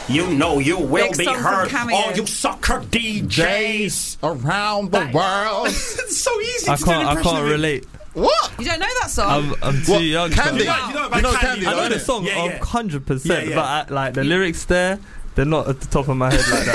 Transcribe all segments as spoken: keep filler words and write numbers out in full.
you know you will Big be song from heard. Cameo. All you sucker D Js around the world. It's so easy I to do an can't. I impression can't of it. relate. What? You don't know that song? I'm, I'm too What? young. Candy? fam. You know about You know Candy, Candy, I though, know the innit? song Yeah, of yeah. hundred percent, Yeah, yeah. but I, like the lyrics there, they're not at the top of my head like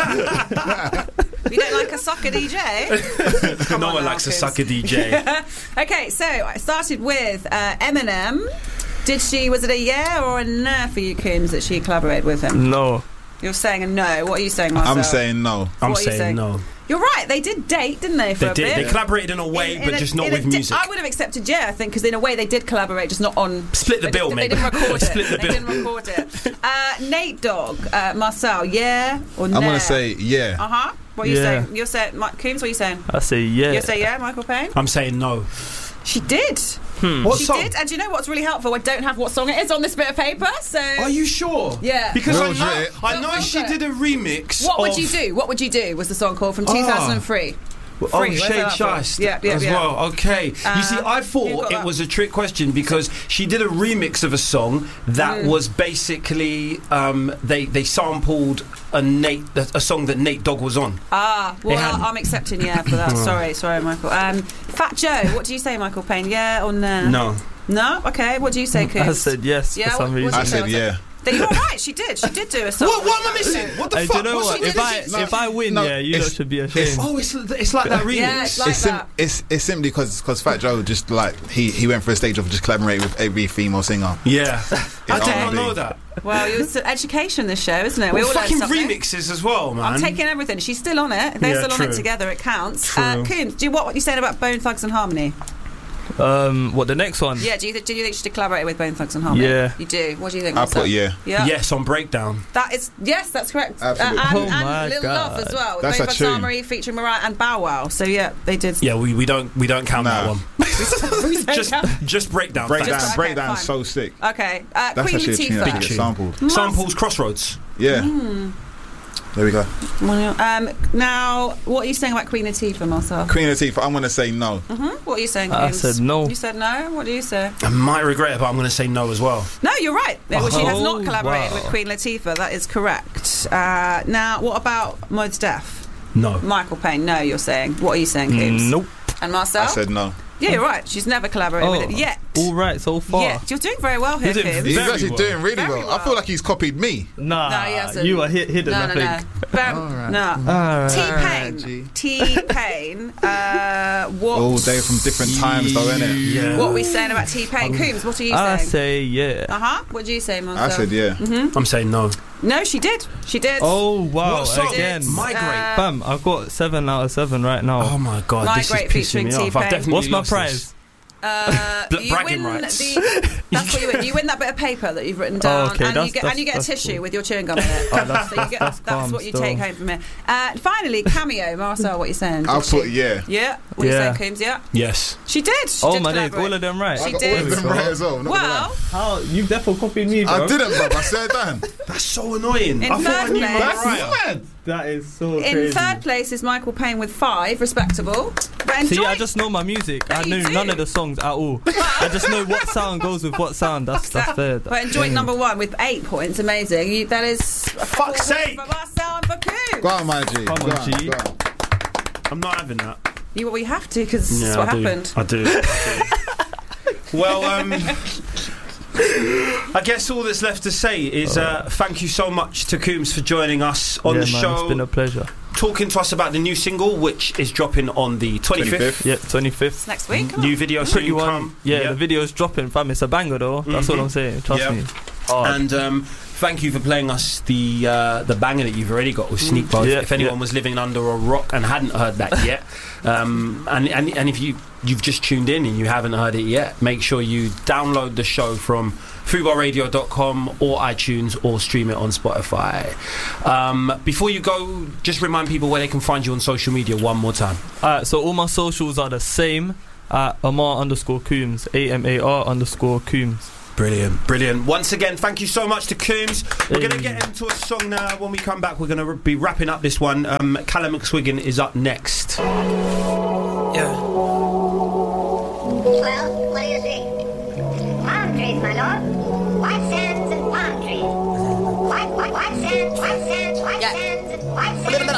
that. You don't like a sucker D J? Come No on one now, likes a Coombs. sucker D J. Okay, so I started with uh, Eminem. Did she? Was it a yeah or a nah for you, Coombs, that she collaborated with him? No. You're saying a no. What are you saying, Marcel? I'm saying no. I'm What are you saying saying? no. You're right. They did date, didn't they? For They a did. bit. They collaborated in a way, In- but in a- just not in a with di- music. I would have accepted yeah, I think, because in a way they did collaborate, just not on. Split the they bill, did, maybe. They didn't record it. Split the they bill. didn't record it. Uh, Nate Dogg, uh, Marcel, yeah or no? I'm gonna say yeah. Uh huh. What are you Yeah. saying? You're saying, Mike Coombs. What are you saying? I say yeah. You say yeah, Michael Payne. I'm saying no. She did. What She song? did, and do you know what's really helpful? I don't have what song it is on this bit of paper, so. Are you sure? Yeah. Because I Will's know, writ. I know Will she writ. did a remix. What would of- you do? What would you do? Was the song called from two thousand three? Oh, Free, where's Shade that from? Shast Yeah, yeah, as yeah. well. Okay. Uh, you see, I you've thought got it that. was a trick question because she did a remix of a song that Mm. was basically um, they they sampled a Nate a song that Nate Dogg was on. Ah, well, It had- I'm accepting yeah for that. sorry, sorry, Michael. Um, Fat Joe, what do you say, Michael Payne? Yeah or no? No. No? Okay, what do you say, Coombs? I said yes Yeah, for some what- reason. what I do you said say? yeah. Then you're right, she did. She did do a song. What, what am I missing? What the Hey, do fuck? you know What's what? she If did? I No, if I win, no, yeah, you it's- lot should be it's- ashamed. Oh, it's it's like that remix. Yeah, it's like It's, sim- that. it's it's simply because because Fat Joe just like he he went for a stage of just collaborating with every female singer. Yeah. I did R not and B. know that. Well, it's education, this show, isn't it? We Well, all learn fucking something. remixes as well, man. I'm taking everything. She's still on it. If they're Yeah, still on true. it together, it counts. True. Uh, Coombs, do you what? What you saying about Bone Thugs and Harmony? Um, what the next one? Yeah, do you, th- do you think she should collaborate with Bone Thugs and Harmony? Yeah. You do? What do you think? I Marcel? put yeah. Yeah. Yes, on Breakdown. That is, yes, that's correct. Uh, and Absolutely. Oh and my Lil God. Love as well. With That's Bone a Thugs tune. and Harmony featuring Mariah and Bow Wow. So yeah, they did. Yeah, we, we don't we don't count that Nah. one. just just Breakdown. Breakdown, Just- okay, breakdown's fine. so sick. Okay. Uh, That's Queen actually a tune that Latifah. gets sampled. Must- Samples Crossroads. Yeah. Hmm. There we go. Um, now, what are you saying about Queen Latifah, Marcel? Queen Latifah, I'm gonna say no. hmm What are you saying, I Coombs? said no. You said no? What do you say? I might regret it, but I'm going to say no as well. No, you're right. Well, she has not Oh, collaborated wow. with Queen Latifah. That is correct. Uh, now, what about Mos Def? No. Michael Payne, no, you're saying. What are you saying, Coombs? Nope. And Marcel? I said no. Yeah, you're right. She's never collaborated Oh, with it yet. all right so far. Yet. You're doing very well here, You're doing Coombs. He's Very actually well. doing really Very well. I well. feel like he's copied me. Nah, No, he hasn't. you are hit, hidden. No, I no, think. no. Bam, Alright. no. Alright. T-Pain. G. T-Pain. Uh, what? All day from different times, though, innit? Yeah. What are we saying about T-Pain? Coombs, what are you I saying? say yeah. Uh-huh. What do you say, Marcel? I said yeah. I'm saying no. No, she did. She did. Oh wow! What song? Again, Migrate. Uh, bam! I've got seven out of seven right now. Oh my god, this is Migrate pissing featuring me off. T-Pain. I've definitely What's my lost prize? this. Uh, Bl- you bragging win rights. the, that's what you win. You win that bit of paper that you've written down, okay, and, that's- you get, that's- and you get a that's tissue cool. with your chewing gum in it. Oh, that's- so you get, that's that's, calm what you still. take home from here. Uh, finally, Cameo, Marcel, what are you saying? I'll Did she- put yeah. Yeah. What Yeah. are you saying, Coombs? Yeah. Yes. She did. She Oh did my days, collaborate. all of them right. She I got did. all of them right as well. I'm not gonna Well, lie. How you definitely copied me, bro? I didn't, bro. I said that. That's so annoying. In I thought I third knew place- Mariah. mad. That is so in crazy. third place is Michael Payne with five, respectable. But enjoy. See, I just know my music. Yeah, I you knew do. none of the songs at all. I just know what sound goes with what sound. That's that's fair. But enjoyed number one with eight points. Amazing. You, that is. Fuck's sake. For Marcel and for Coombs. Go on, my G. Come Go on, G. Go on. I'm not having that. You, well, you have to because Yeah, that's what I do. happened. I do. I do. Well, um, I guess all that's left to say is uh, thank you so much to Coombs for joining us on yeah, the man, show, it's been a pleasure. talking to us about the new single, which is dropping on the twenty-fifth. twenty-fifth. Yeah, twenty-fifth. It's next week. Come New on. video Pretty soon one. come. Yeah, Yep. the video's dropping, fam. It's a banger though. That's all Mhm. I'm saying. Trust Yep. me. Hard. And um, thank you for playing us the uh, the banger that you've already got with Sneak Both. Yeah, if anyone yeah. was living under a rock and hadn't heard that yet, um, and, and and if you you've just tuned in and you haven't heard it yet, make sure you download the show from fubar radio dot com or iTunes or stream it on Spotify. Um, before you go, just remind people where they can find you on social media one more time. Alright, so all my socials are the same. At Amar underscore Coombs, A M A R underscore Coombs. Brilliant, brilliant. Once again, thank you so much to Coombs. We're going to Hey. get into a song now. When we come back, we're going to be wrapping up this one. Um, Callum McSwiggan is up next. Yeah. Well, what do you see? Palm trees, my lord. White sands and palm trees. White, white, white sands Yeah.